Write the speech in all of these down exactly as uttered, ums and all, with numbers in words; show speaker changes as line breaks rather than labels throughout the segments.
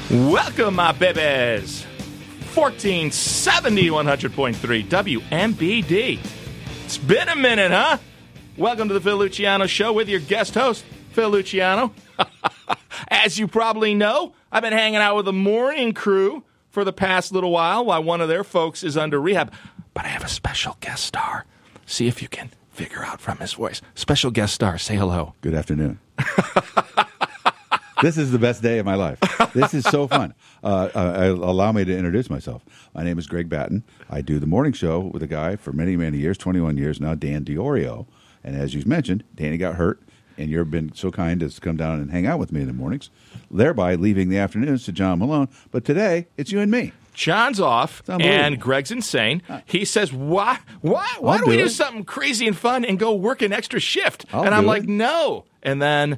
Welcome, my babies. fourteen seventy, one hundred point three W M B D. It's been a minute, huh? Welcome to the Phil Luciano Show with your guest host, Phil Luciano. As you probably know, I've been hanging out with the morning crew for the past little while while one of their folks is under rehab. But I have a special guest star. See if you can figure out from his voice. Special guest star, say hello.
Good afternoon. This is the best day of my life. This is so fun. Uh, uh, allow me to introduce myself. My name is Greg Batten. I do the morning show with a guy for many, many years, twenty-one years now, Dan Diorio. And as you mentioned, Danny got hurt, and you've been so kind as to come down and hang out with me in the mornings, thereby leaving the afternoons to John Malone. But today, it's you and me.
John's off, and Greg's insane. He says, why why, why don't we do, do something crazy and fun and go work an extra shift?
I'll
and I'm like,
it.
no. And then...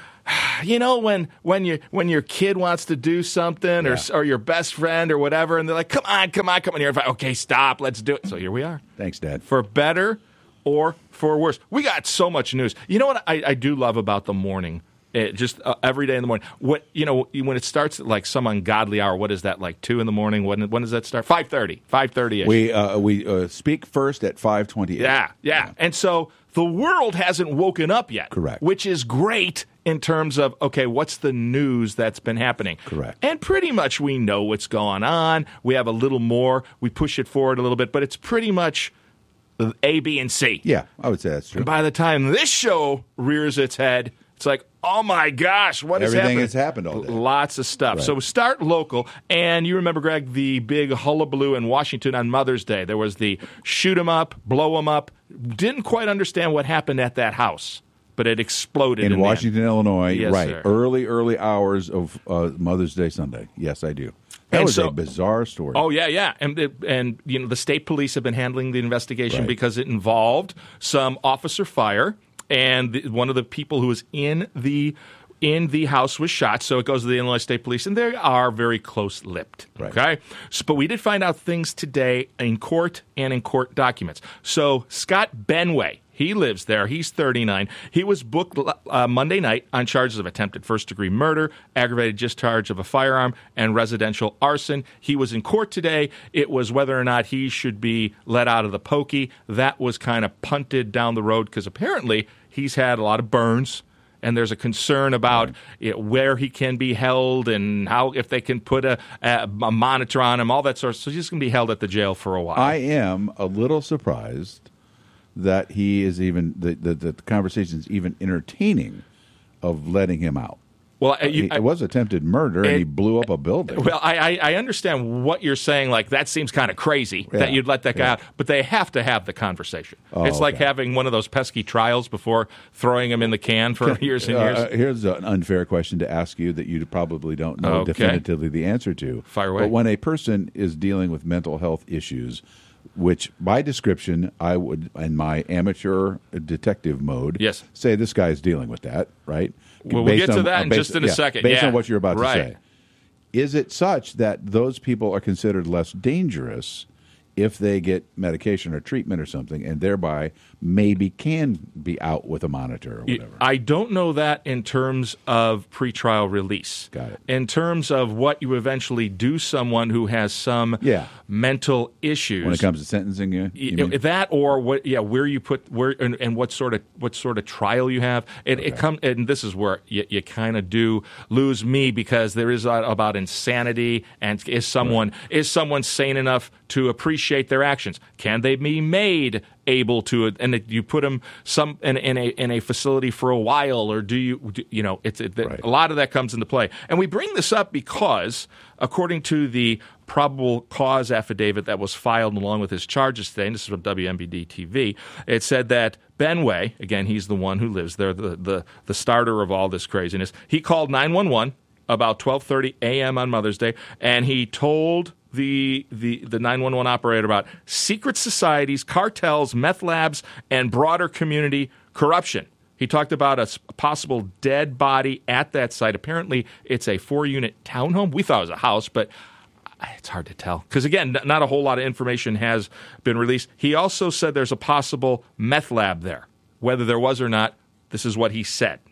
You know, when when you when your kid wants to do something, or
Yeah.
or your best friend or whatever, and they're like, "Come on, come on, come on!" You're like, "Okay, stop, let's do it." So here we are.
Thanks, Dad.
For better or for worse, we got so much news. You know what I, I do love about the morning? It just uh, every day in the morning. What you know when it starts at like some ungodly hour. What is that? Like two in the morning? When when does that start? Five thirty. Five thirty.
We uh, we uh, speak first at five twenty-eight.
Yeah, yeah, and so the world hasn't woken up yet.
Correct.
Which is great. In terms of, okay, what's the news that's been happening?
Correct.
And pretty much we know what's going on. We have a little more. We push it forward a little bit, but it's pretty much A, B, and C.
Yeah, I would say that's true.
And by the time this show rears its head, it's like, oh my gosh, what is
Everything
happening?
has happened all day.
Lots of stuff.
Right.
So we start local, and you remember, Greg, the big hullabaloo in Washington on Mother's Day. There was the shoot 'em up, blow 'em up. Didn't quite understand what happened at that house. But it exploded
in,
in
Washington, Illinois,
Yes,
right?
sir.
Early, early hours of uh, Mother's Day Sunday. Yes, I do. That
And
was
so-
a bizarre story.
Oh yeah, yeah, and it- and you know the state police have been handling the investigation
Right.
because it involved some officer fire, and the, one of the people who was in the in the house was shot. So it goes to the Illinois State Police, and they are very close-lipped.
Right.
Okay, so, but we did find out things today in court and in court documents. So Scott Benway. He lives there. He's thirty-nine. He was booked uh, Monday night on charges of attempted first-degree murder, aggravated discharge of a firearm, and residential arson. He was in court today. It was whether or not he should be let out of the pokey. That was kind of punted down the road because apparently he's had a lot of burns, and there's a concern about you know, where he can be held and how if they can put a, a, a monitor on him, all that sort of stuff. So he's going to be held at the jail for a while.
I am a little surprised that he is even the the, the conversation is even entertaining of letting him out.
well, you,
He-
I,
it was attempted murder, and
it-
he blew up a building.
Well, I, I, I understand what you're saying. Like, that seems kind of crazy
Yeah,
that you'd let that guy
yeah.
out. But they have to have the conversation.
Oh,
it's like
okay.
having one of those pesky trials before throwing him in the can for years and years.
Uh, here's an unfair question to ask you that you probably don't know
Okay.
definitively the answer to.
Fire away.
But when a person is dealing with mental health issues, which by description I would, in my amateur detective mode,
Yes.
say this guy's dealing with that, right?
Well, we'll
Based
get to
on-
that
uh,
in
based-
just in a
yeah,
second.
Based
Yeah.
on what you're about
Right.
to say. Is it such that those people are considered less dangerous if they get medication or treatment or something, and thereby maybe can be out with a monitor or whatever?
I don't know that in terms of pretrial release.
Got it.
In terms of what you eventually do someone who has some
Yeah.
mental issues.
When it comes to sentencing, you, you
Y-
mean?
that or what? Yeah, where you put where and, and what sort of what sort of trial you have. It, it come and this is where you, you kind of do lose me because there is a, about insanity and is someone is someone sane enough to appreciate their actions? Can they be made able to? And it, you put them some in, in a in a facility for a while, or do you do, you know? It's it,
Right.
a lot of that comes into play, and we bring this up because according to the probable cause affidavit that was filed along with his charges today, and this is from W M B D T V, it said that Benway, again, he's the one who lives there, the, the, the starter of all this craziness, he called nine one one about twelve thirty a.m. on Mother's Day, and he told the the the nine one one operator about secret societies, cartels, meth labs, and broader community corruption. He talked about a s- possible dead body at that site. Apparently, it's a four-unit townhome. We thought it was a house, but it's hard to tell. Because, again, n- not a whole lot of information has been released. He also said there's a possible meth lab there. Whether there was or not, this is what he said.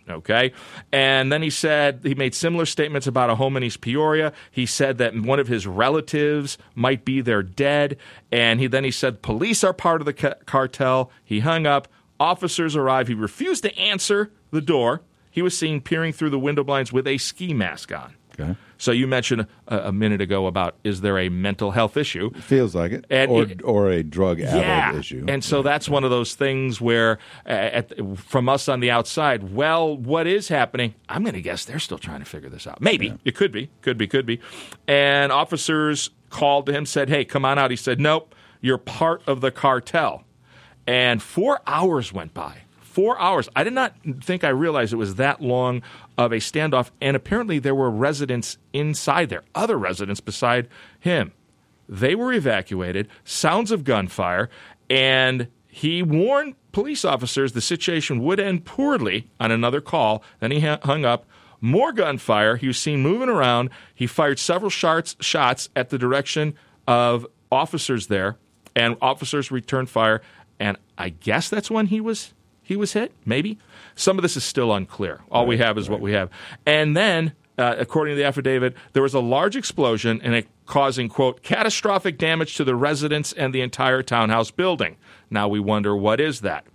Okay. And then he said he made similar statements about a home in East Peoria. He said that one of his relatives might be there dead. And he then he said police are part of the ca- cartel. He hung up. Officers arrived. He refused to answer the door. He was seen peering through the window blinds with a ski mask on.
Okay.
So you mentioned a, a minute ago about is there a mental health issue?
It feels like it.
And
or,
it-
or a drug addled
Yeah,
issue.
and so that's one of those things where, uh, at, from us on the outside, well, what is happening? I'm going to guess they're still trying to figure this out. Maybe. It could be. Could be. Could be. And officers called to him, said, hey, come on out. He said, nope, you're part of the cartel. And four hours went by. Four hours. I did not think I realized it was that long of a standoff. And apparently there were residents inside there, other residents beside him. They were evacuated, sounds of gunfire, and he warned police officers the situation would end poorly on another call. Then he hung up. More gunfire. He was seen moving around. He fired several shots, shots at the direction of officers there, and officers returned fire. And I guess that's when he was he was hit, maybe. Some of this is still unclear. All right, we have is right. what we have. And then, uh, according to the affidavit, there was a large explosion and it causing, quote, catastrophic damage to the residents and the entire townhouse building. Now we wonder, what is that?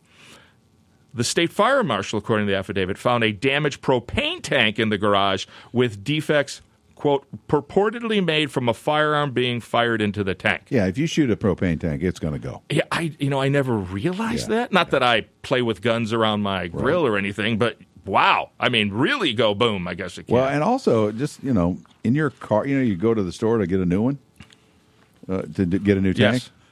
The state fire marshal, according to the affidavit, found a damaged propane tank in the garage with defects, quote, purportedly made from a firearm being fired into the tank.
Yeah, if you shoot a propane tank, it's going to go.
Yeah, I you know I never realized
Yeah,
that. Not
yeah.
that I play with guns around my grill or anything, but wow, I mean, really go boom. I guess it can.
Well, and also just you know, in your car, you know, you go to the store to get a new one, uh, to d- get a new tank.
Yes.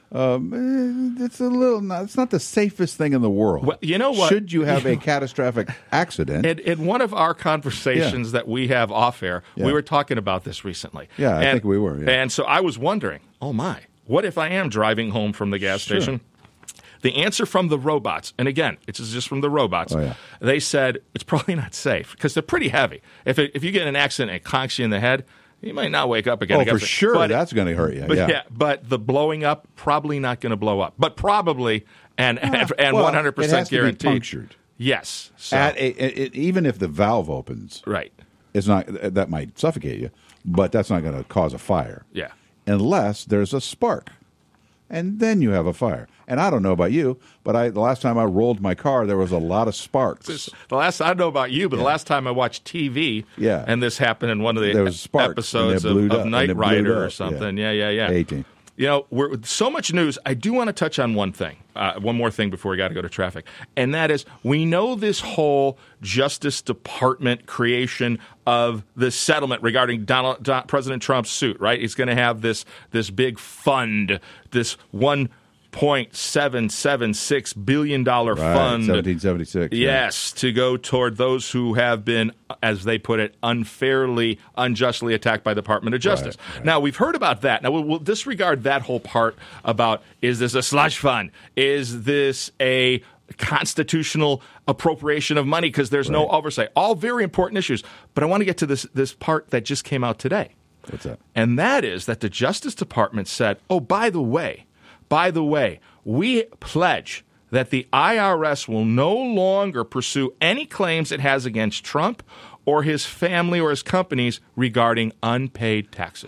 Um, eh, it's a little. Not, it's not the safest thing in the world.
Well, you know what?
Should you have a catastrophic accident?
In, in one of our conversations
Yeah.
that we have off air,
Yeah.
we were talking about this recently.
Yeah, I
and,
think we were, yeah.
And so I was wondering, oh my, what if I am driving home from the gas
Sure.
station? The answer from the robots, and again, it's just from the robots,
Oh, yeah.
they said it's probably not safe because they're pretty heavy. If it, if you get in an accident and it conks you in the head, you might not wake up again.
oh,
I guess.
for sure,
But-
that's going to hurt you.
But
yeah.
yeah. but the blowing up probably not going to blow up, but probably and and, and
Well,
one hundred
it
percent
has to be
guaranteed.
punctured.
Yes, so,
At a, it, it- even if the valve opens,
right.
it's not that might suffocate you, but that's not going to cause a fire.
Yeah.
Unless there's a spark, and then you have a fire. And I don't know about you, but I the last time I rolled my car, there was a lot of sparks.
The last I don't know about you, but the last time I watched T V,
Yeah.
and this happened in one of the
There was sparks,
episodes
and they
of,
blew
of
up, and
Knight
they blew
Rider
up,
or something.
yeah.
Yeah, yeah, yeah.
eighteen.
You know, we're, with so much news, I do want to touch on one thing, uh, one more thing before we got to go to traffic, and that is we know this whole Justice Department creation of the settlement regarding Donald Don, President Trump's suit. Right, he's going to have this this big fund, this one point seven seven six billion dollar
Right,
fund,
seventeen seventy-six. yeah.
Yes, to go toward those who have been, as they put it, unfairly, unjustly attacked by the Department of Justice.
Right, right.
Now, we've heard about that. Now, we'll, we'll disregard that whole part about is this a slush fund? Is this a constitutional appropriation of money because there's no
Right.
oversight? All very important issues. But I want to get to this, this part that just came out today.
What's that?
And that is that the Justice Department said, oh, by the way, by the way, we pledge that the I R S will no longer pursue any claims it has against Trump or his family or his companies regarding unpaid taxes.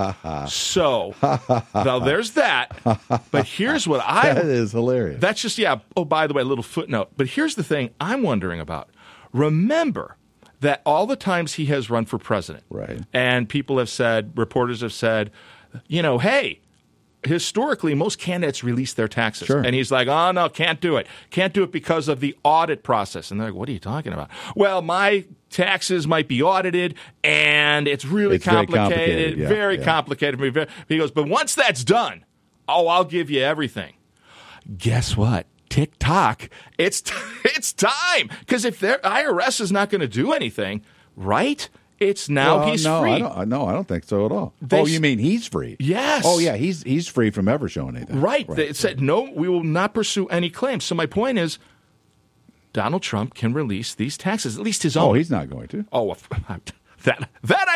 So, now there's that. But here's what I...
That is hilarious.
That's just, yeah, oh, by the way, a little footnote. But here's the thing I'm wondering about. Remember that all the times he has run for president,
Right.
and people have said, reporters have said, you know, hey, historically, most candidates release their taxes.
Sure.
And he's like, oh, no, can't do it. Can't do it because of the audit process. And they're like, what are you talking about? Well, my taxes might be audited, and it's really
It's very
complicated,
complicated, yeah,
very
yeah.
complicated. for me. He goes, but once that's done, oh, I'll give you everything. Guess what? TikTok, it's it's time. Because if their I R S is not going to do anything, right? It's now
Well,
he's
no,
free.
I don't, no, I don't think so at all.
They
oh,
s-
you mean he's free?
Yes.
Oh, yeah, he's he's free from ever showing anything.
Right. It said, no, we will not pursue any claims. So my point is, Donald Trump can release these taxes, at least his own.
Oh, he's not going to.
Oh, that that I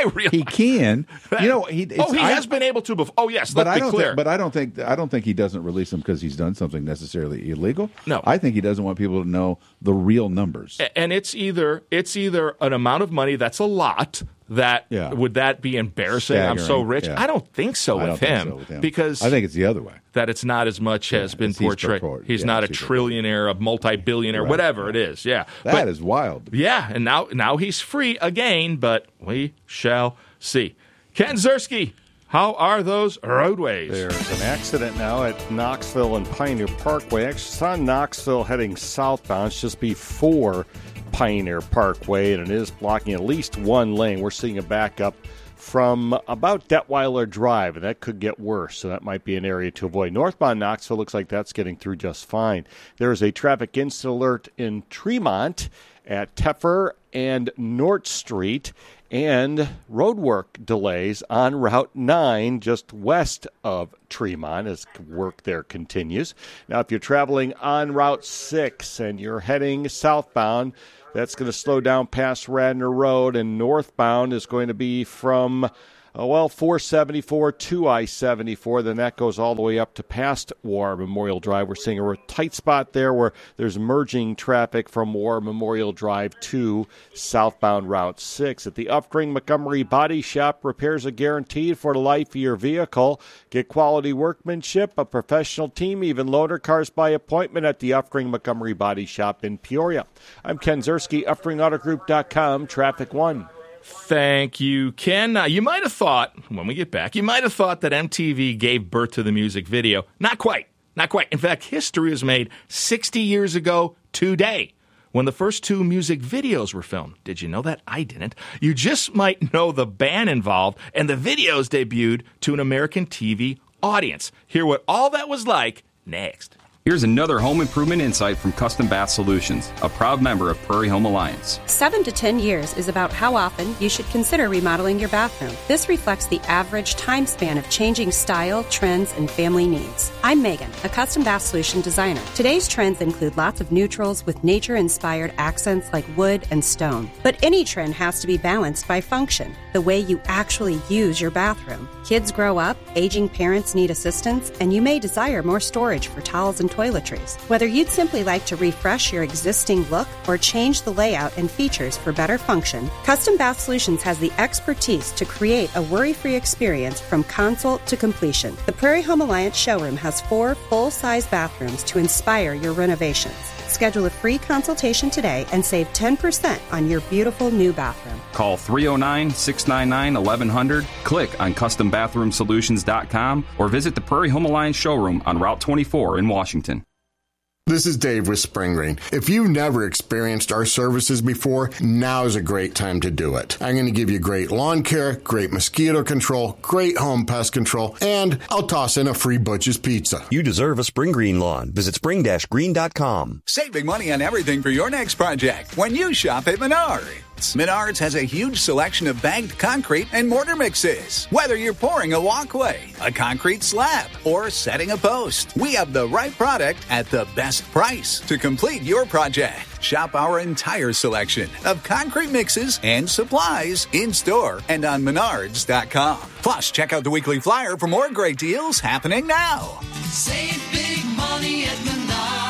I realize
he can. You know, he.
oh, he
I,
has been able to before. Oh, yes.
But
Let's
I
be
don't.
clear.
Think, but I don't think. I don't think he doesn't release them because he's done something necessarily illegal.
No.
I think he doesn't want people to know the real numbers.
And it's either it's either an amount of money that's a lot. That
yeah.
would that be embarrassing?
Staggering.
I'm so rich.
Yeah.
I don't think so,
I
with,
don't
him,
think so with him
because
I think it's the other way.
That it's not as much
yeah,
has been
he's
portrayed.
purport.
He's
yeah,
not a
he's
trillionaire, a multi-billionaire,
right.
whatever
right.
it is. Yeah,
that
but,
is wild.
Yeah, and now now he's free again, but we shall see. Ken Ziersky, how are those roadways?
There's an accident now at Knoxville and Pioneer Parkway. Actually, it's on Knoxville heading southbound. It's just before Pioneer Parkway, and it is blocking at least one lane. We're seeing a backup from about Detweiler Drive, and that could get worse, so that might be an area to avoid. Northbound Knoxville looks like that's getting through just fine. There is a traffic incident alert in Tremont at Teffer and North Street, and roadwork delays on Route nine just west of Tremont as work there continues. Now, if you're traveling on Route six and you're heading southbound, that's going to slow down past Radnor Road, and northbound is going to be from, uh, well, four seventy-four to I seventy-four. Then that goes all the way up to past War Memorial Drive. We're seeing a tight spot there where there's merging traffic from War Memorial Drive to southbound Route six. At the Upring Montgomery Body Shop, repairs are guaranteed for the life of your vehicle. Get quality workmanship, a professional team, even loaner cars by appointment at the Upring Montgomery Body Shop in Peoria. I'm Ken Ziersky, Upring Auto Group dot com, Traffic One.
Thank you, Ken. Now, you might have thought, when we get back, you might have thought that M T V gave birth to the music video. Not quite. Not quite. In fact, history was made sixty years ago today when the first two music videos were filmed. Did you know that? I didn't. You just might know the band involved, and the videos debuted to an American T V audience. Hear what all that was like next.
Here's another home improvement insight from Custom Bath Solutions, a proud member of Prairie Home Alliance.
Seven to ten years is about how often you should consider remodeling your bathroom. This reflects the average time span of changing style, trends, and family needs. I'm Megan, a Custom Bath Solution designer. Today's trends include lots of neutrals with nature-inspired accents like wood and stone. But any trend has to be balanced by function, the way you actually use your bathroom. Kids grow up, aging parents need assistance, and you may desire more storage for towels and toiletries. Whether you'd simply like to refresh your existing look or change the layout and features for better function, Custom Bath Solutions has the expertise to create a worry-free experience from consult to completion. The Prairie Home Alliance showroom has four full-size bathrooms to inspire your renovations. Schedule a free consultation today and save ten percent on your beautiful new bathroom.
Call three oh nine, six nine nine, eleven hundred, click on custom bathroom solutions dot com, or visit the Prairie Home Alliance showroom on Route twenty-four in Washington.
This is Dave with Spring Green. If you've never experienced our services before, now is a great time to do it. I'm going to give you great lawn care, great mosquito control, great home pest control, and I'll toss in a free Butch's Pizza.
You deserve a Spring Green lawn. Visit spring dash green dot com.
Save big money on everything for your next project when you shop at Menards. Menards has a huge selection of bagged concrete and mortar mixes. Whether you're pouring a walkway, a concrete slab, or setting a post, we have the right product at the best price to complete your project. Shop our entire selection of concrete mixes and supplies in-store and on menards dot com. Plus, check out the weekly flyer for more great deals happening now.
Save big money at Menards.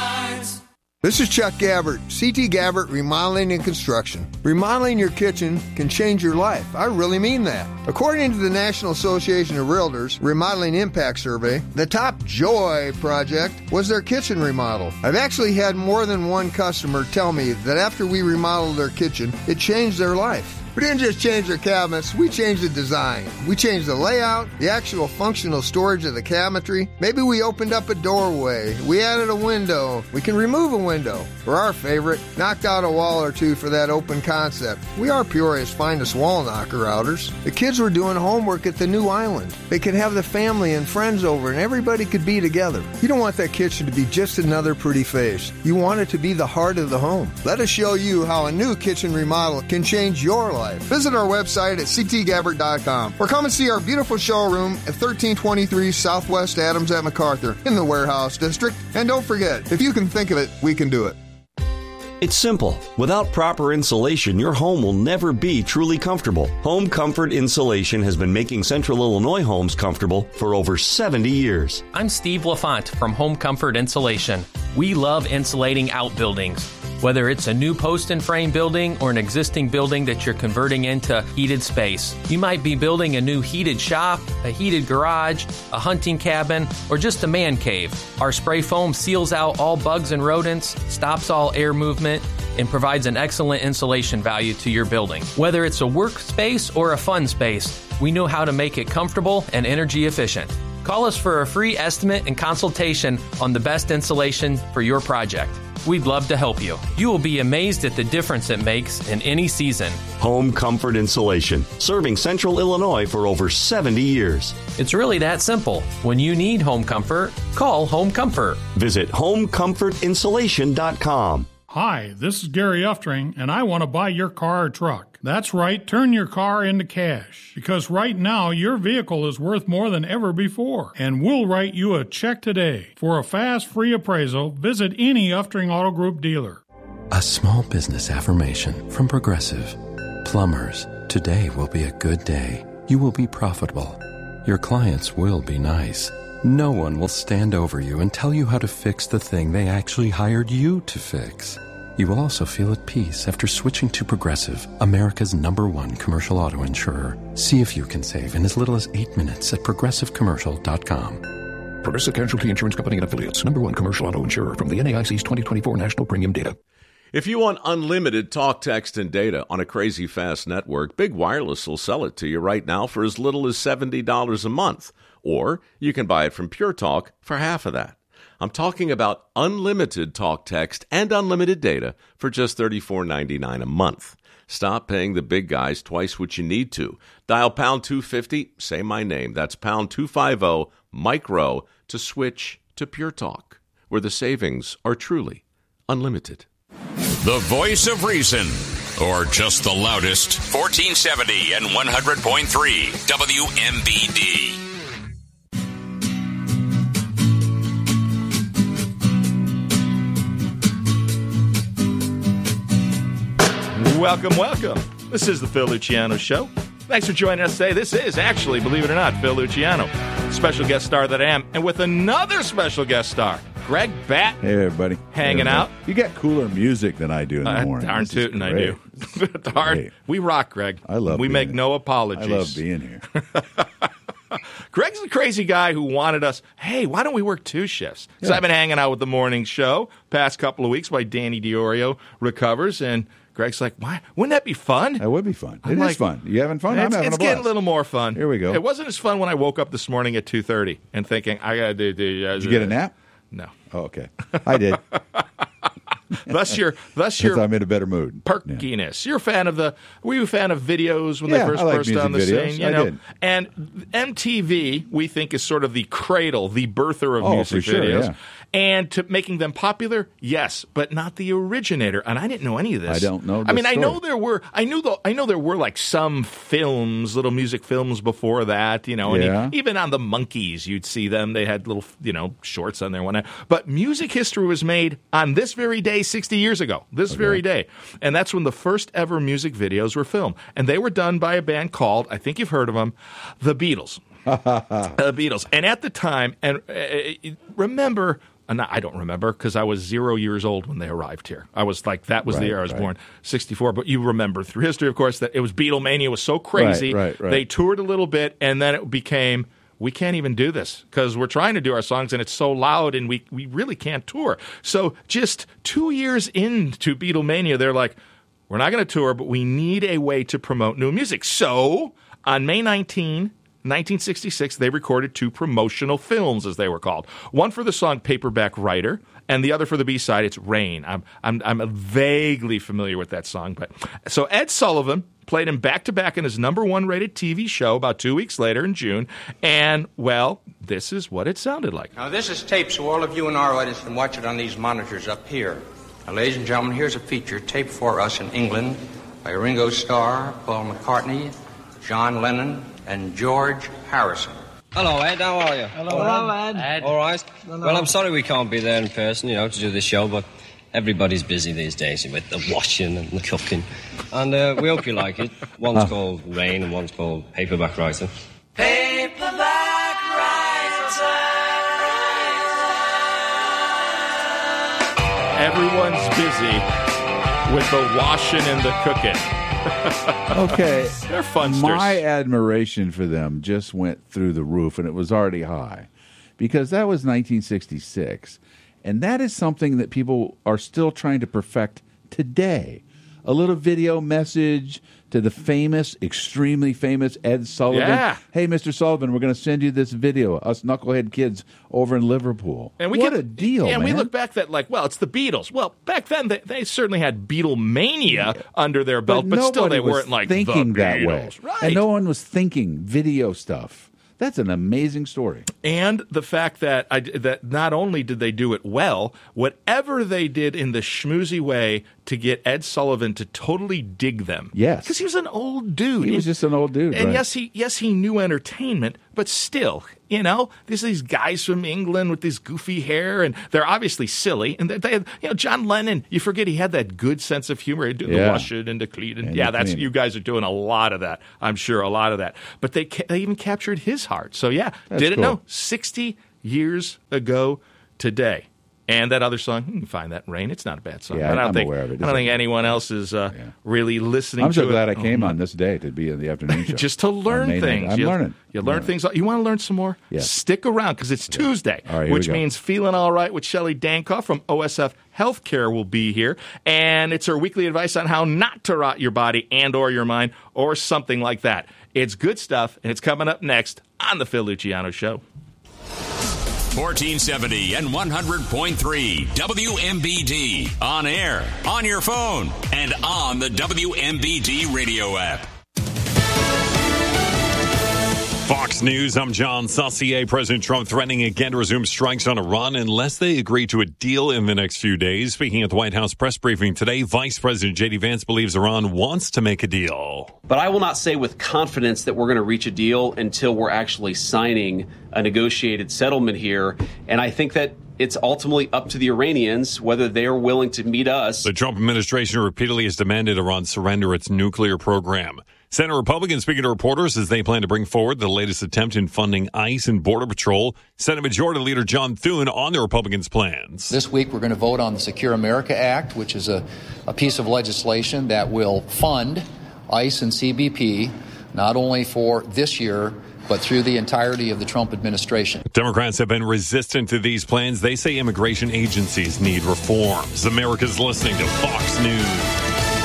This is Chuck Gabbert, C T Gabbert Remodeling and Construction. Remodeling your kitchen can change your life. I really mean that. According to the National Association of Realtors Remodeling Impact Survey, the top joy project was their kitchen remodel. I've actually had more than one customer tell me that after we remodeled their kitchen, it changed their life. We didn't just change their cabinets, we changed the design. We changed the layout, the actual functional storage of the cabinetry. Maybe we opened up a doorway. We added a window. We can remove a window. For our favorite, knocked out a wall or two for that open concept. We are Peoria's finest wall knocker outers. The kids were doing homework at the new island. They could have the family and friends over and everybody could be together. You don't want that kitchen to be just another pretty face. You want it to be the heart of the home. Let us show you how a new kitchen remodel can change your life. Visit our website at c t gabbert dot com or come and see our beautiful showroom at thirteen twenty-three Southwest Adams at MacArthur in the Warehouse District. And don't forget, if you can think of it, we can do it.
It's simple. Without proper insulation, your home will never be truly comfortable. Home Comfort Insulation has been making Central Illinois homes comfortable for over seventy years.
I'm Steve LaFont from Home Comfort Insulation. We love insulating outbuildings. Whether it's a new post and frame building or an existing building that you're converting into heated space. You might be building a new heated shop, a heated garage, a hunting cabin, or just a man cave. Our spray foam seals out all bugs and rodents, stops all air movement, and provides an excellent insulation value to your building. Whether it's a workspace or a fun space, we know how to make it comfortable and energy efficient. Call us for a free estimate and consultation on the best insulation for your project. We'd love to help you. You will be amazed at the difference it makes in any season.
Home Comfort Insulation, serving Central Illinois for over seventy years.
It's really that simple. When you need home comfort, call Home Comfort.
Visit home comfort insulation dot com.
Hi, this is Gary Uftring, and I want to buy your car or truck. That's right, turn your car into cash. Because right now, your vehicle is worth more than ever before. And we'll write you a check today. For a fast, free appraisal, visit any Uftring Auto Group dealer.
A small business affirmation from Progressive. Plumbers, today will be a good day. You will be profitable. Your clients will be nice. No one will stand over you and tell you how to fix the thing they actually hired you to fix. You will also feel at peace after switching to Progressive, America's number one commercial auto insurer. See if you can save in as little as eight minutes at progressive commercial dot com.
Progressive Casualty Insurance Company and Affiliates, number one commercial auto insurer from the N A I C's twenty twenty-four National Premium Data.
If you want unlimited talk, text, and data on a crazy fast network, Big Wireless will sell it to you right now for as little as seventy dollars a month. Or you can buy it from Pure Talk for half of that. I'm talking about unlimited talk, text, and unlimited data for just thirty-four ninety-nine a month. Stop paying the big guys twice what you need to. Dial pound two fifty, say my name. That's pound two fifty, micro, to switch to Pure Talk, where the savings are truly unlimited.
The voice of reason, or just the loudest, fourteen seventy and one hundred point three W M B D.
Welcome, welcome. This is the Phil Luciano Show. Thanks for joining us today. This is actually, believe it or not, Phil Luciano, special guest star that I am, and with another special guest star, Greg Batten.
Hey, everybody.
Hanging
hey,
out.
You got cooler music than I do in the
uh,
morning.
Darn tootin' I do. Darn. We rock, Greg.
I love
We
being
make
here.
no apologies.
I love being here.
Greg's the crazy guy who wanted us, hey, why don't we work two shifts? So
Yeah.
I've been hanging out with the morning show past couple of weeks while Danny Diorio recovers, and Greg's like, why? Wouldn't that be fun?
That would be fun.
I'm
It is
like,
fun. You having fun? I'm
It's,
having
it's
a blast.
getting a little more fun.
Here we go.
It wasn't as fun when I woke up this morning at two thirty and thinking, I got to do... do uh,
Did you get a nap?
No.
Oh, okay. I did.
Thus your, thus
Because
your
I'm in a better mood.
perkiness. You're a fan of the. Were you a fan of videos when
Yeah,
they first
I like
burst
music
on the
videos.
scene? You
I
know,
did.
and M T V we think is sort of the cradle, the birther of
Oh,
music
for sure,
videos.
yeah.
And to making them popular, yes, but not the originator. And I didn't know any of this.
I don't know
I
the
mean, I
story.
know there were. I knew the. I know there were like some films, little music films before that. You know, and
Yeah.
e- even on the Monkees, you'd see them. They had little, you know, shorts on there. Whatnot. But music history was made on this very day, sixty years ago. This very day, and that's when the first ever music videos were filmed, and they were done by a band called, I think you've heard of them, the Beatles. The Beatles. And at the time, and uh, remember, uh, no, I don't remember because I was zero years old when they arrived here. I was like, that was the
Right,
year I was
right.
born, sixty-four. But you remember through history, of course, that it was Beatlemania was so crazy.
Right, right, right.
They toured a little bit, and then it became, we can't even do this because we're trying to do our songs and it's so loud and we, we really can't tour. So just two years into Beatlemania, they're like, we're not going to tour, but we need a way to promote new music. So on May nineteenth, nineteen sixty-six, they recorded two promotional films, as they were called. One for the song Paperback Writer, and the other for the B-side, it's Rain. I'm, I'm, I'm vaguely familiar with that song. But so Ed Sullivan played him back-to-back in his number one rated T V show about two weeks later in June. And, well, this is what it sounded like.
Now, this is tape, so all of you in our audience can watch it on these monitors up here. Now, ladies and gentlemen, here's a feature taped for us in England by Ringo Starr, Paul McCartney, John Lennon, and George Harrison.
Hello, Ed. How are you?
Hello, Ed.
Ed. All right. Well, I'm sorry we can't be there in person, you know, to do this show, but Everybody's busy these days with the washing and the cooking. And uh, we hope you like it. One's called Rain and one's called Paperback Writer.
Paperback writer.
Everyone's busy with the washing and the cooking.
Okay.
They're funsters.
My admiration for them just went through the roof, and it was already high because that was nineteen sixty-six. And that is something that people are still trying to perfect today. A little video message to the famous, extremely famous Ed Sullivan.
Yeah.
Hey, Mister Sullivan, we're going to send you this video, us knucklehead kids over in Liverpool.
And we
what
can,
a deal,
and
man.
we look back that like, well, it's the Beatles. Well, back then they, they certainly had Beatlemania under their belt, but,
but
still they
was
weren't like
thinking
the
that
Beatles.
way.
Right.
And no one was thinking video stuff. That's an amazing story.
And the fact that I, that not only did they do it well, whatever they did in the schmoozy way to get Ed Sullivan to totally dig them.
Yes.
Because he was an old dude.
He was just an old dude,
And
right.
yes, he yes he knew entertainment, but still, you know, these are these guys from England with this goofy hair, and they're obviously silly. And they, they had, you know, John Lennon, you forget he had that good sense of humor. He'd do the
Yeah.
wash it and the clean. And
And
yeah,
the
that's
clean.
you guys are doing a lot of that. I'm sure a lot of that. But they ca- they even captured his heart. So yeah,
That's
didn't
cool.
know. sixty years ago today. And that other song, you can find that in Rain. It's not a bad song.
Yeah,
but I don't
I'm
think,
aware of it.
I don't think anyone else is uh, really listening
I'm
to
so
it.
glad I came
Oh,
on this day to be in the afternoon show.
just to learn
May ninth.
things.
I'm
you,
learning.
You
I'm
learn
learning.
things. You want to learn some more?
Yes.
Stick around because it's Tuesday,
All right, here
which
we go.
means Feeling All Right with Shelley Dankoff from O S F Healthcare will be here. And it's her weekly advice on how not to rot your body and or your mind or something like that. It's good stuff, and it's coming up next on The Phil Luciano Show.
fourteen seventy and one hundred point three W M B D. On air, on your phone, and on the W M B D radio app.
Fox News, I'm John Saucier. President Trump threatening again to resume strikes on Iran unless they agree to a deal in the next few days. Speaking at the White House press briefing today, Vice President J D Vance believes Iran wants to make a deal.
But I will not say with confidence that we're going to reach a deal until we're actually signing a negotiated settlement here. And I think that it's ultimately up to the Iranians whether they're willing to meet us.
The Trump administration repeatedly has demanded Iran surrender its nuclear program. Senate Republicans speaking to reporters as they plan to bring forward the latest attempt in funding ICE and Border Patrol. Senate Majority Leader John Thune on the Republicans' plans.
This week we're going to vote on the Secure America Act, which is a, a piece of legislation that will fund ICE and C B P not only for this year, but through the entirety of the Trump administration.
Democrats have been resistant to these plans. They say immigration agencies need reforms. America's listening to Fox News.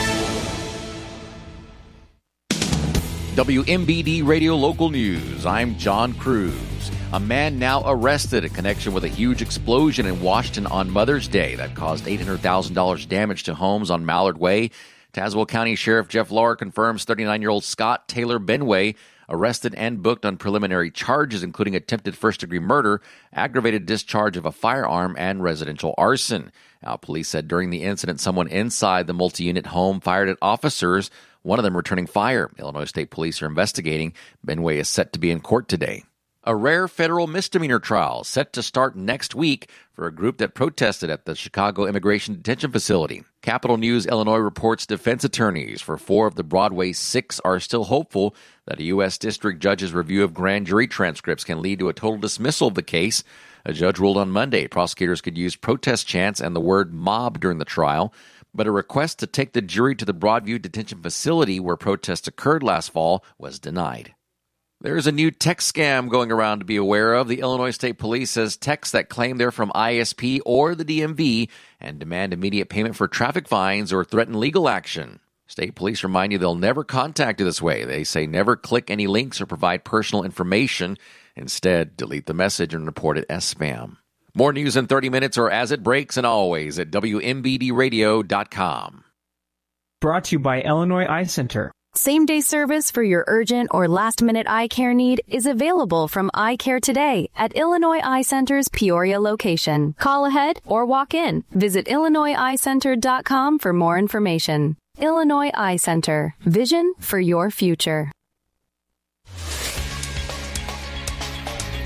W M B D Radio Local News. I'm John Cruz. A man now arrested in connection with a huge explosion in Washington on Mother's Day that caused eight hundred thousand dollars damage to homes on Mallard Way. Tazewell County Sheriff Jeff Lauer confirms thirty-nine-year-old Scott Taylor Benway arrested and booked on preliminary charges, including attempted first-degree murder, aggravated discharge of a firearm, and residential arson. Now, police said during the incident, someone inside the multi-unit home fired at officers, one of them returning fire. Illinois State Police are investigating. Benway is set to be in court today. A rare federal misdemeanor trial set to start next week for a group that protested at the Chicago Immigration Detention Facility. Capital News Illinois reports defense attorneys for four of the Broadway six are still hopeful that a U S district judge's review of grand jury transcripts can lead to a total dismissal of the case. A judge ruled on Monday prosecutors could use protest chants and the word mob during the trial, but a request to take the jury to the Broadview Detention Facility where protests occurred last fall was denied. There's a new text scam going around to be aware of. The Illinois State Police says texts that claim they're from I S P or the D M V and demand immediate payment for traffic fines or threaten legal action. State Police remind you they'll never contact you this way. They say never click any links or provide personal information. Instead, delete the message and report it as spam. More news in thirty minutes or as it breaks, and always at W M B D radio dot com.
Brought to you by Illinois Eye Center.
Same-day service for your urgent or last-minute eye care need is available from Eye Care Today at Illinois Eye Center's Peoria location. Call ahead or walk in. Visit illinois eye center dot com for more information. Illinois Eye Center. Vision for your future.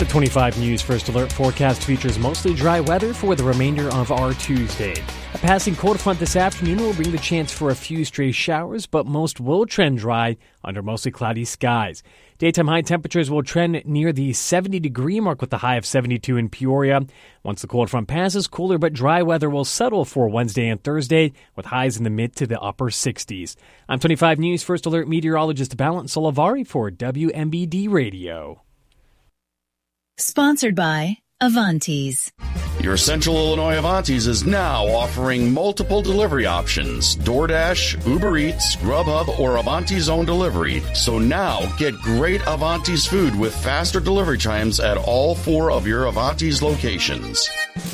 The twenty-five News First Alert forecast features mostly dry weather for the remainder of our Tuesday. A passing cold front this afternoon will bring the chance for a few stray showers, but most will trend dry under mostly cloudy skies. Daytime high temperatures will trend near the seventy-degree mark with a high of seventy-two in Peoria. Once the cold front passes, cooler but dry weather will settle for Wednesday and Thursday, with highs in the mid to the upper sixties. I'm twenty-five News First Alert meteorologist Balint Solivari for W M B D Radio.
Sponsored by Avantis.
Your Central Illinois Avantis is now offering multiple delivery options: DoorDash, Uber Eats, Grubhub, or Avanti's own delivery. So now get great Avantis food with faster delivery times at all four of your Avantis locations.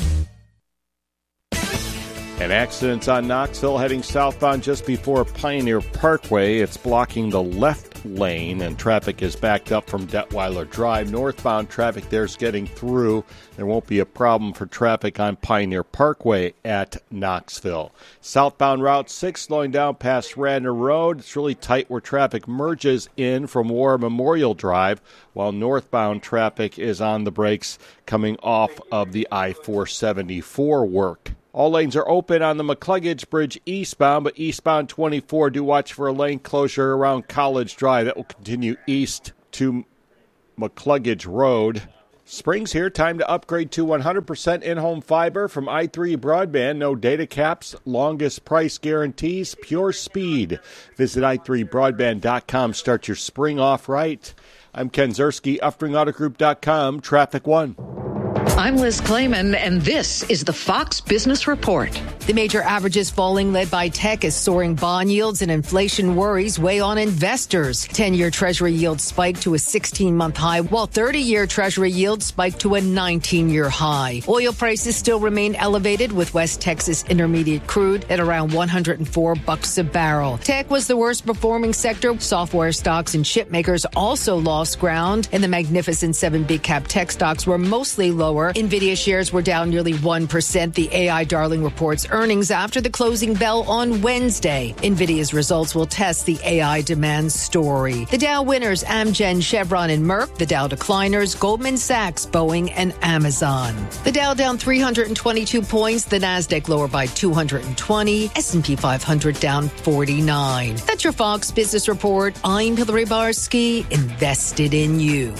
An accident on Knoxville heading southbound just before Pioneer Parkway. It's blocking the left lane, and traffic is backed up from Detweiler Drive. Northbound traffic there's getting through. There won't be a problem for traffic on Pioneer Parkway at Knoxville. Southbound Route six slowing down past Radnor Road. It's really tight where traffic merges in from War Memorial Drive, while northbound traffic is on the brakes coming off of the I four seventy-four work. All lanes are open on the McCluggage Bridge eastbound, but eastbound twenty-four, do watch for a lane closure around College Drive. That will continue east to McCluggage Road. Spring's here. Time to upgrade to one hundred percent in-home fiber from i three Broadband. No data caps, longest price guarantees, pure speed. Visit i three broadband dot com. Start your spring off right. I'm Ken Zerski, Uftring Auto Group dot com, Traffic One.
I'm Liz Clayman, and this is the Fox Business Report. The major averages falling, led by tech, as soaring bond yields and inflation worries weigh on investors. ten-year Treasury yield spiked to a sixteen-month high, while thirty-year Treasury yield spiked to a nineteen-year high. Oil prices still remain elevated, with West Texas Intermediate crude at around one hundred four bucks a barrel. Tech was the worst performing sector. Software stocks and chip makers also lost ground, and the Magnificent Seven big cap tech stocks were mostly lower. NVIDIA shares were down nearly one percent. The A I darling reports earnings after the closing bell on Wednesday. NVIDIA's results will test the A I demand story. The Dow winners, Amgen, Chevron, and Merck. The Dow decliners, Goldman Sachs, Boeing, and Amazon. The Dow down three hundred twenty-two points. The Nasdaq lower by two hundred twenty. S and P five hundred down forty-nine. That's your Fox Business Report. I'm Hillary Barsky, invested in you.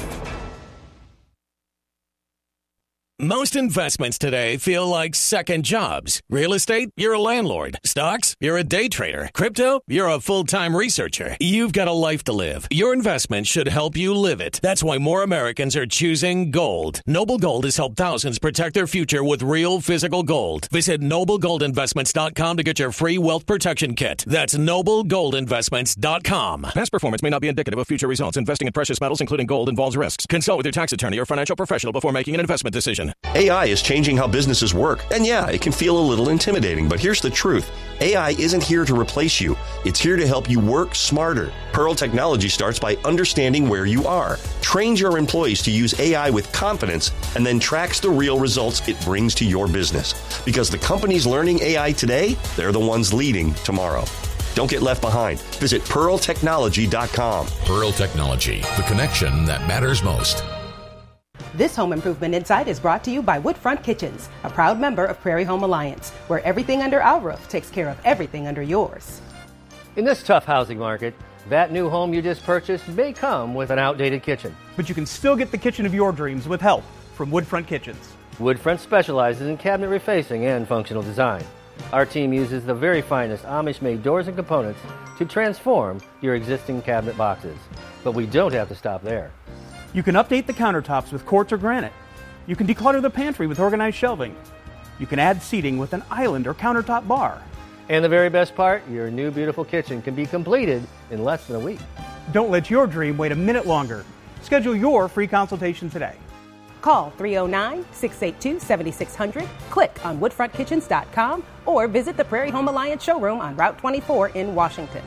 Most investments today feel like second jobs. Real estate, you're a landlord. Stocks, you're a day trader. Crypto, you're a full-time researcher. You've got a life to live. Your investment should help you live it. That's why more Americans are choosing gold. Noble Gold has helped thousands protect their future with real physical gold. Visit noble gold investments dot com to get your free wealth protection kit. That's noble gold investments dot com. Past performance may not be indicative of future results. Investing in precious metals, including gold, involves risks. Consult with your tax attorney or financial professional before making an investment decision.
A I is changing how businesses work. And yeah, it can feel a little intimidating, but here's the truth. A I isn't here to replace you. It's here to help you work smarter. Pearl Technology starts by understanding where you are, trains your employees to use A I with confidence, and then tracks the real results it brings to your business. Because the companies learning A I today, they're the ones leading tomorrow. Don't get left behind. Visit pearl technology dot com.
Pearl Technology, the connection that matters most.
This Home Improvement Insight is brought to you by Woodfront Kitchens, a proud member of Prairie Home Alliance, where everything under our roof takes care of everything under yours.
In this tough housing market, that new home you just purchased may come with an outdated kitchen.
But you can still get the kitchen of your dreams with help from Woodfront Kitchens.
Woodfront specializes in cabinet refacing and functional design. Our team uses the very finest Amish-made doors and components to transform your existing cabinet boxes. But we don't have to stop there.
You can update the countertops with quartz or granite. You can declutter the pantry with organized shelving. You can add seating with an island or countertop bar.
And the very best part, your new beautiful kitchen can be completed in less than a week.
Don't let your dream wait a minute longer. Schedule your free consultation today.
Call three oh nine, six eight two, seven six zero zero, click on woodfront kitchens dot com, or visit the Prairie Home Alliance showroom on Route twenty-four in Washington.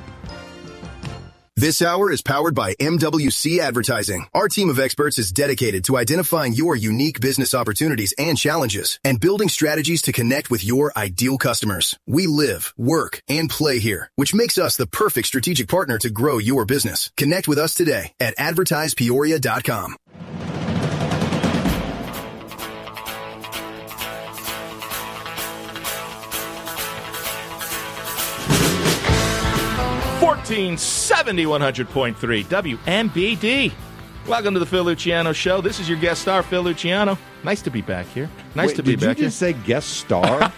This hour is powered by M W C Advertising. Our team of experts is dedicated to identifying your unique business opportunities and challenges and building strategies to connect with your ideal customers. We live, work, and play here, which makes us the perfect strategic partner to grow your business. Connect with us today at advertise peoria dot com.
fourteen seventy, one hundred point three W M B D. Welcome to the Phil Luciano Show. This is your guest star, Phil Luciano. Nice to be back here. Nice
Wait,
to be
did
back
you just say guest star?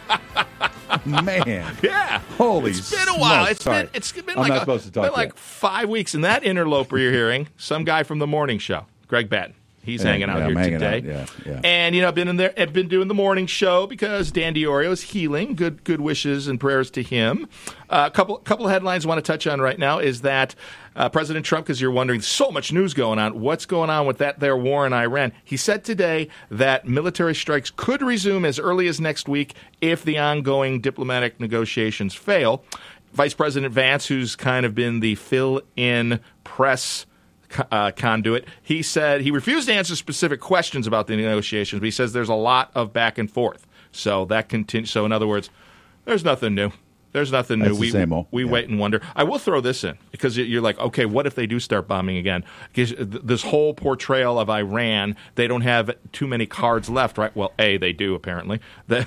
Man.
Yeah.
Holy
It's been a while.
smokes.
It's
Sorry.
been it's been
I'm
like
not
a-
supposed to talk
been
to
like
you.
five weeks. And that interloper you're hearing, some guy from the morning show, Greg Batten. He's
Yeah,
hanging out
yeah,
here
I'm hanging
today.
out, yeah, yeah.
And you know, I've been in there. I've been doing the morning show because Dan Diorio is healing. Good, good wishes and prayers to him. A uh, couple, couple of headlines I want to touch on right now is that uh, President Trump, because you're wondering, so much news going on. What's going on with that there war in Iran? He said today that military strikes could resume as early as next week if the ongoing diplomatic negotiations fail. Vice President Vance, who's kind of been the fill-in press Uh, conduit. He said he refused to answer specific questions about the negotiations, but he says there's a lot of back and forth. So that continues. So in other words, there's nothing new. There's nothing new.
That's the
we
same old.
we
Yeah.
wait and wonder. I will throw this in because you're like, okay, what if they do start bombing again? Because this whole portrayal of Iran, they don't have too many cards left, right? Well, A, they do apparently,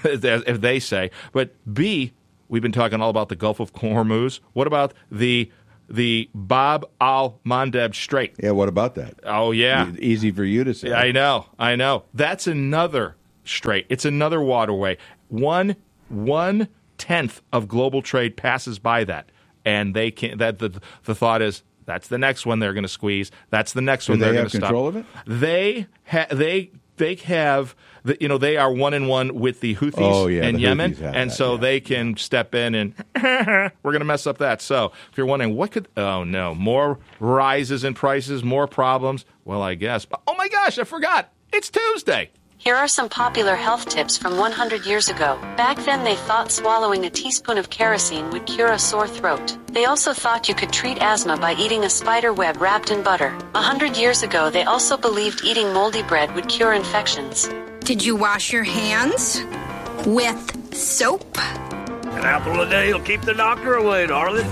if they say. But B, we've been talking all about the Gulf of Hormuz. What about the The Bab al-Mandeb Strait.
Yeah, what about that?
Oh, yeah.
E- Easy for you to say.
I know, I know. That's another strait. It's another waterway. One one tenth of global trade passes by that, and they can. That the the thought is that's the next one they're going to squeeze. That's the next
Do
one
they
they're going
have
to stop.
control of it?
They ha- they they have. The, you know, they are one and one with the Houthis
Oh, yeah,
in
the
Yemen,
Houthis have
and
that,
so
yeah.
they can step in and we're going to mess up that. So if you're wondering what could, oh no, more rises in prices, more problems. Well, I guess. But, oh my gosh, I forgot. It's Tuesday.
Here are some popular health tips from one hundred years ago. Back then, they thought swallowing a teaspoon of kerosene would cure a sore throat. They also thought you could treat asthma by eating a spider web wrapped in butter. A hundred years ago, they also believed eating moldy bread would cure infections.
Did you wash your hands with soap?
An apple a day will keep the doctor away, darling.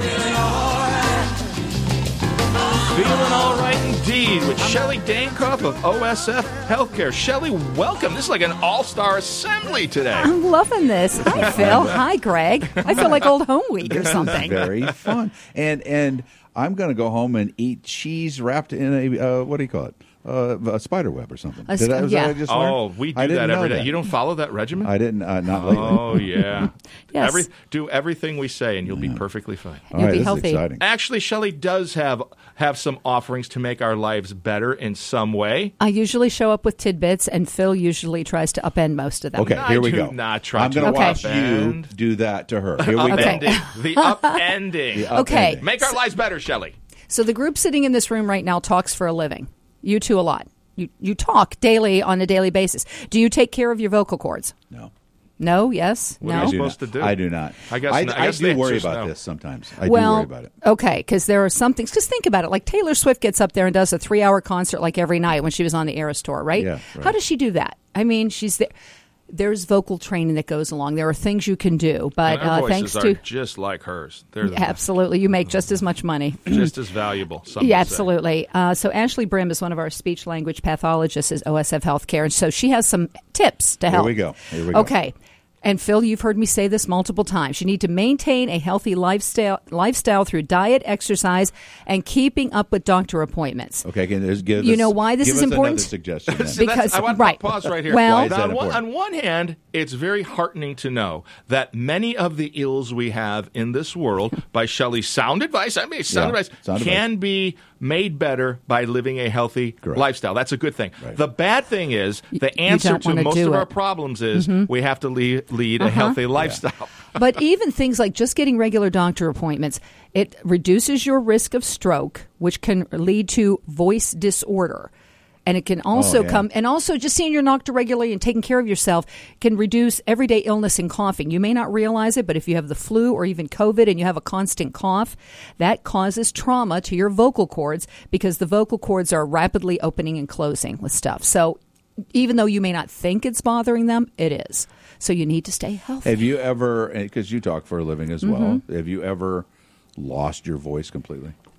Feeling all right indeed with Shelley Danekoff of O S F Healthcare. Shelley, welcome. This is like an all-star assembly today.
I'm loving this. Hi, Phil. Hi, Greg. I feel like old home week or
This is
something.
very fun. And and I'm going to go home and eat cheese wrapped in a, uh, what do you call it? Uh, a spider web or something.
A
Did I,
sp-
was
yeah.
that I just
Oh,
learned?
we do
I didn't
that every
know
day.
that.
You don't follow that regimen?
I didn't, uh, not lately.
Oh, yeah.
Yes.
Every, do everything we say, and you'll be perfectly fine.
All right, this is exciting.
Actually, Shelley does have have some offerings to make our lives better in some way.
I usually show up with tidbits, and Phil usually tries to upend most of them.
Okay, here we
do
go.
not try
I'm
to
going to watch
upend.
you do that to her. Here we
Upending.
go.
The upending.
The
Okay.
upending.
Make our lives better, Shelley.
So the group sitting in this room right now talks for a living. You two a lot. You you talk daily on a daily basis. Do you take care of your vocal cords?
No.
No? Yes?
What
no?
are you
I do
supposed
not.
to do?
I do not.
I guess
I,
not. I
I
guess
do
the
worry
answer's
about
no.
this sometimes. I
well,
do worry about it.
okay, because there are some things. Because think about it. Like Taylor Swift gets up there and does a three-hour concert like every night when she was on the Eras tour, right?
Yeah, right.
How does she do that? I mean, she's there. There's vocal training that goes along. There are things you can do, but
And our
uh,
voices
thanks
are
to
just like hers. They're the-
absolutely, you make just as much money.
just as valuable. Some
Yeah,
would say.
absolutely. Uh, so Ashley Brim is one of our speech language pathologists at O S F Healthcare, and so she has some tips to
Here
help.
we go. Here we go.
Okay. And Phil, you've heard me say this multiple times. You need to maintain a healthy lifestyle lifestyle through diet, exercise, and keeping up with doctor appointments.
Okay, can you give
You
us-
know why this
give
is
us
important?
Another suggestion. then.
See, that's-
Because-
I want to
right.
pause right here.
Well-
Why is that
on, one,
important?
on one hand, it's very heartening to know that many of the ills we have in this world, by Shelley's sound advice, I mean, sound
Yeah,
advice,
sound
can be made better by living a healthy
Correct.
lifestyle. That's a good thing.
Right.
The bad thing is the
you
answer
don't
to
wanna
most
do
of our
it.
problems is
Mhm.
we have to lead, lead a
Uh-huh.
healthy lifestyle.
But even things like just getting regular doctor appointments, it reduces your risk of stroke, which can lead to voice disorder. And it can also
Oh, yeah.
come, and also just seeing your doctor regularly and taking care of yourself can reduce everyday illness and coughing. You may not realize it, but if you have the flu or even COVID and you have a constant cough, that causes trauma to your vocal cords because the vocal cords are rapidly opening and closing with stuff. So even though you may not think it's bothering them, it is. So you need to stay healthy.
Have you ever, because you talk for a living as well,
Mm-hmm.
have you ever lost your voice completely?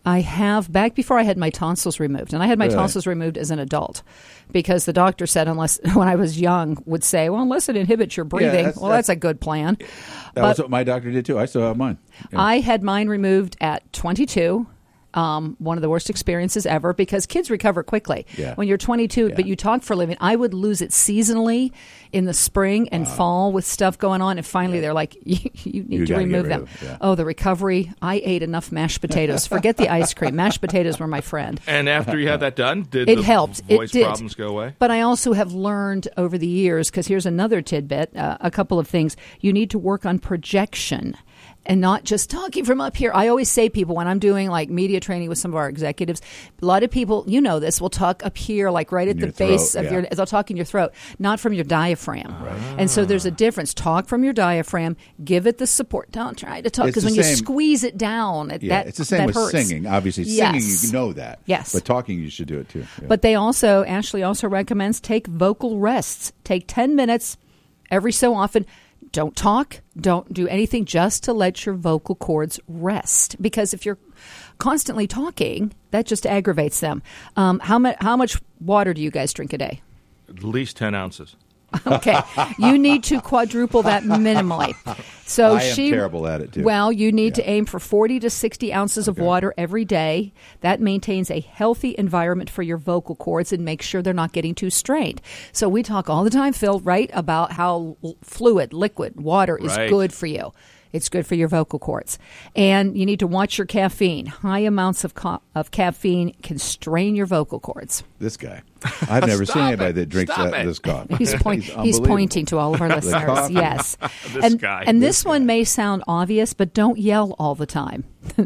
I have, back before I had my tonsils removed. And I had my
Really?
tonsils removed as an adult because the doctor said, unless, when I was young, would say, well, unless it inhibits your breathing.
Yeah, that's-
well, that's,
that's-
a good plan.
That
But
was what my doctor did too. I still have mine. Yeah.
I had mine removed at twenty-two. Um, one of the worst experiences ever because kids recover quickly.
Yeah.
When you're twenty-two,
Yeah.
but you talk for a living, I would lose it seasonally in the spring and fall with stuff going on. And finally, they're like, you, you need
You
to
gotta get
remove
rid
them.
of it, yeah.
Oh, the recovery. I ate enough mashed potatoes. Forget the ice cream. Mashed potatoes were my friend.
And after you had that done, did
It
the
helped.
voice
It did.
problems go away?
But I also have learned over the years, because here's another tidbit, uh, a couple of things. You need to work on projection and not just talking from up here. I always say people, when I'm doing like media training with some of our executives, a lot of people, you know this, will talk up here, like right at
In
the
your
base
throat,
of
yeah.
your, they'll talk in your throat, not from your diaphragm. And so there's a difference. Talk from your diaphragm, give it the support. Don't try to talk,
It's
because
the
when you
same-
squeeze it down, it,
Yeah,
that,
it's the same
that
with
hurts.
singing. Obviously,
Yes.
singing, you know that.
Yes.
But talking, you should do it too. Yeah.
But they also, Ashley also recommends take vocal rests. Take ten minutes every so often. Don't talk. Don't do anything, just to let your vocal cords rest. Because if you're constantly talking, that just aggravates them. Um, how, mu- how much water do you guys drink a day?
At least ten ounces.
Okay. You need to quadruple that minimally. So
I am
she,
terrible at it, too.
Well, you need to aim for forty to sixty ounces of water every day. That maintains a healthy environment for your vocal cords and makes sure they're not getting too strained. So we talk all the time, Phil, right, about how l- fluid, liquid, water is
Right.
good for you. It's good for your vocal cords. And you need to watch your caffeine. High amounts of ca- of caffeine can strain your vocal cords.
This guy. I've never
Stop
seen anybody
it.
that drinks
Stop
that,
it.
this coffee.
He's, point, he's
unbelievable.
pointing to all of our
The
listeners.
coffee.
Yes.
This
and
guy.
and
This
this one may sound obvious, but don't yell all the time.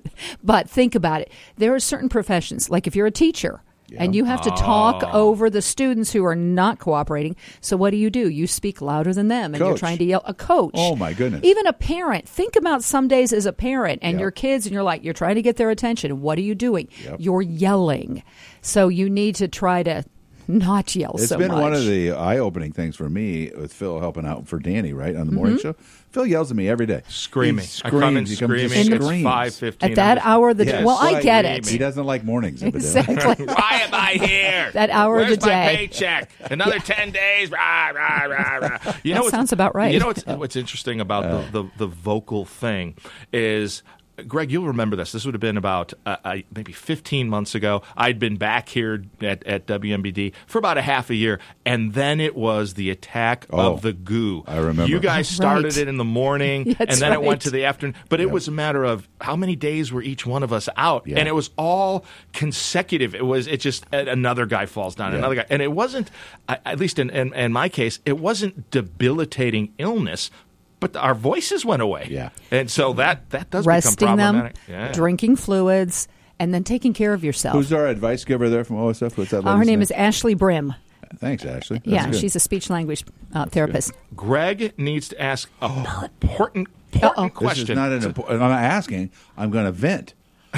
But think about it. There are certain professions, like if you're a teacher, and you have to talk
Oh.
over the students who are not cooperating. So what do you do? You speak louder than them, and you're
Coach.
trying to yell. A coach.
Oh, my goodness.
Even a parent. Think about some days as a parent and
Yep.
your kids, and you're like, you're trying to get their attention. What are you doing?
Yep.
You're yelling. So you need to try to not yell
It's
so
been
much.
one of the eye-opening things for me with Phil helping out for Danny, right, on the
Mm-hmm.
morning show. Phil yells at me every day.
Screaming.
He
I come in
screams. He comes just
screaming. It's
screams.
five fifteen.
At that hour of the day.
Yes.
Well, I
Right.
get it.
He doesn't like mornings.
Exactly.
Why am I here?
That hour
Where's
of the
my
day.
paycheck? Another ten days. Rah, rah, rah, rah. You
That
what's-
sounds about right.
You know what's, what's interesting about the, the, the vocal thing is, Greg, you'll remember this. This would have been about uh, uh, maybe fifteen months ago. I'd been back here at, at W M B D for about a half a year, and then it was the attack
Oh,
of the goo.
I remember.
You guys started
Right.
it in the morning,
That's
and then it
right.
went to the afternoon. But it
Yep.
was a matter of how many days were each one of us out,
Yeah.
and it was all consecutive. It was it just another guy falls down,
Yeah.
another guy, and it wasn't. At least in, in, in my case, it wasn't debilitating illness. But our voices went away.
Yeah.
And so that, that does
Resting
become
them,
problematic. Yeah.
drinking fluids, and then taking care of yourself.
Who's our advice giver there from O S F? What's that
Uh, her
lady's
name is Ashley Brim.
Thanks, Ashley. That's
yeah,
good.
she's a speech language uh, therapist.
Greg needs to ask a important,
Uh-oh.
important
This
question.
is not an important. I'm not asking. I'm going to vent.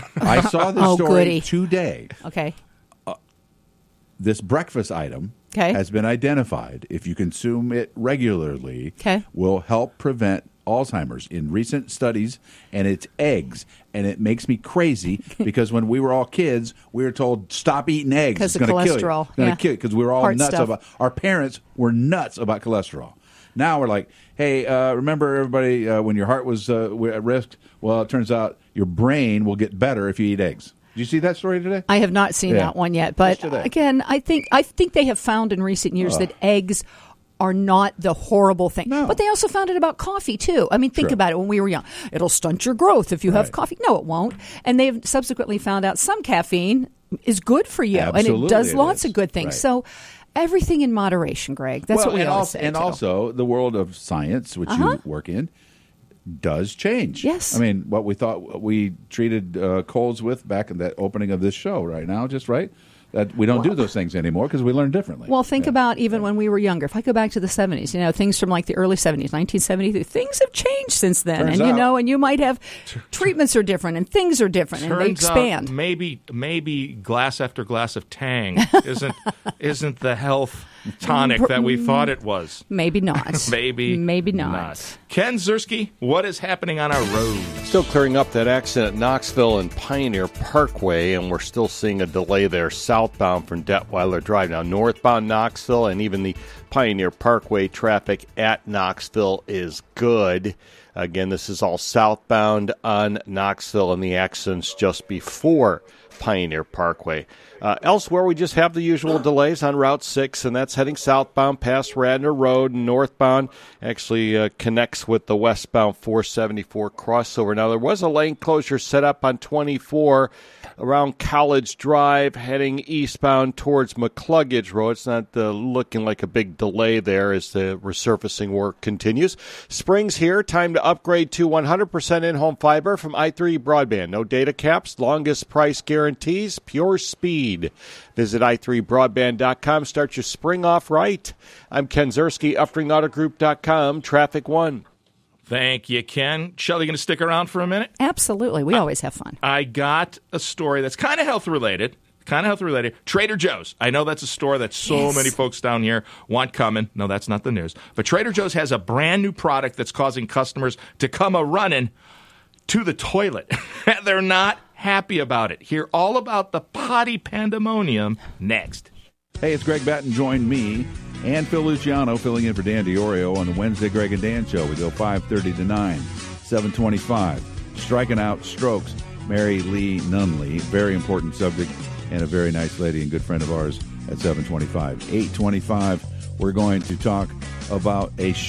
I saw this
Oh,
story
goody.
today.
Okay.
This breakfast item
Okay.
has been identified. If you consume it regularly,
Okay.
will help prevent Alzheimer's in recent studies, and it's eggs. And it makes me crazy because when we were all kids, we were told stop eating eggs.
'Cause
It's
of
going to kill you.
cholesterol,
It's going to
yeah.
kill you because we were all
Heart
nuts
stuff.
about. Our parents were nuts about cholesterol. Now we're like, hey, uh, remember everybody uh, when your heart was uh, at risk? Well, it turns out your brain will get better if you eat eggs. Did you see that story today?
I have not seen
Yeah.
that one yet, but
Just today.
again, I think I think they have found in recent years
Oh.
that eggs are not the horrible thing.
No.
But they also found it about coffee too. I mean, think
True.
about it. When we were young, it'll stunt your growth if you have
Right.
coffee. No, it won't. And they've subsequently found out some caffeine is good for you, and
Absolutely
it does
it
lots
is.
of good things.
Right.
So. Everything in moderation, Greg. That's
well,
what we
and
always
also,
say.
And
too.
also, the world of science, which
Uh-huh.
you work in, does change.
Yes.
I mean, what we thought we treated uh, colds with back in that opening of this show right now, just right? That we don't do those things anymore because we learn differently.
Well, think
Yeah.
about even when we were younger. If I go back to the seventies, you know, things from like the early seventies, nineteen seventy-three, things have changed since then.
Turns
and, you
out-
know, and you might have treatments are different and things are different and they
Turns
expand.
out maybe maybe glass after glass of Tang isn't isn't the health tonic that we thought it was.
Maybe not.
Maybe,
Maybe not.
not. Ken Ziersky, what is happening on our roads?
Still clearing up that accident at Knoxville and Pioneer Parkway, and we're still seeing a delay there southbound from Detweiler Drive. Now, northbound Knoxville and even the Pioneer Parkway traffic at Knoxville is good. Again, this is all southbound on Knoxville, and the accident's just before Pioneer Parkway. Uh, elsewhere, we just have the usual delays on Route six, and that's heading southbound past Radnor Road, and northbound actually uh, connects with the westbound four seventy-four crossover. Now, there was a lane closure set up on twenty-four around College Drive, heading eastbound towards McCluggage Road. It's not uh, looking like a big delay there as the resurfacing work continues. Spring's here. Time to upgrade to one hundred percent in-home fiber from i three Broadband. No data caps, longest price guarantees, pure speed. Visit i three broadband dot com. Start your spring off right. I'm Ken Ziersky, uftring auto group dot com, Traffic One.
Thank you, Ken. Shelley, you going to stick around for a minute?
Absolutely. We I, always have fun.
I got a story that's kind of health-related. Kind of health-related. Trader Joe's. I know that's a store that so yes. many folks down here want coming. No, that's not the news. But Trader Joe's has a brand-new product that's causing customers to come a-running to the toilet. They're not happy about it. Hear all about the potty pandemonium next.
Hey, it's Greg Batten. Join me and Phil Luciano filling in for Dan DiOrio on the Wednesday Greg and Dan Show. We go five thirty to nine, seven twenty-five. Striking out strokes. Mary Lee Nunley, very important subject, and a very nice lady and good friend of ours at seven twenty-five. eight twenty-five, we're going to talk about a